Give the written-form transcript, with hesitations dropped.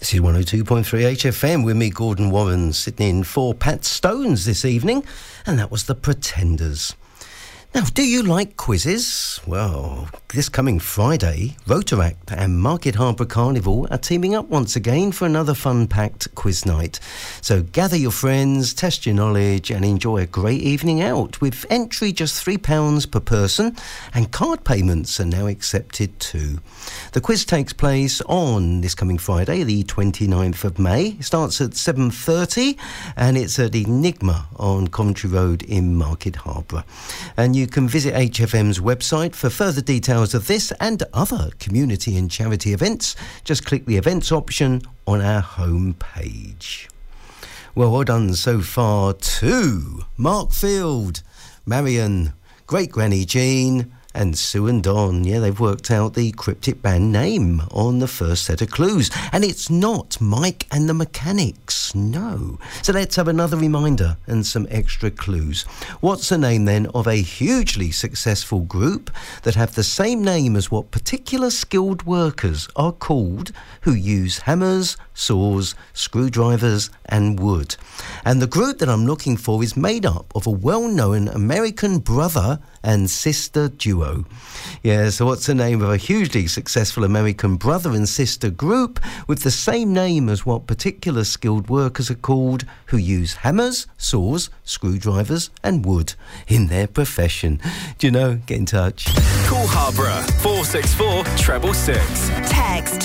This is 102.3 HFM with me, Gordon Warren, sitting in for Pat Stones this evening, and that was The Pretenders. Now, do you like quizzes? Well, this coming Friday, Rotaract and Market Harbour Carnival are teaming up once again for another fun-packed quiz night. So gather your friends, test your knowledge and enjoy a great evening out with entry just £3 per person, and card payments are now accepted too. The quiz takes place on this coming Friday, the 29th of May. It starts at 7:30 and it's at Enigma on Coventry Road in Market Harbour. And you can visit HFM's website for further details of this and other community and charity events. Just click the events option on our home page. Well done so far to Mark Field, Marion, Great Granny Jean and Sue and Don. Yeah, they've worked out the cryptic band name on the first set of clues. And it's not Mike and the Mechanics, no. So let's have another reminder and some extra clues. What's the name then of a hugely successful group that have the same name as what particular skilled workers are called who use hammers, saws, screwdrivers and wood? And the group that I'm looking for is made up of a well-known American brother and sister duo. Yeah, so what's the name of a hugely successful American brother and sister group with the same name as what particular skilled workers are called who use hammers, saws, screwdrivers and wood in their profession? Do you know? Get in touch. Call Harborough 464 666. Text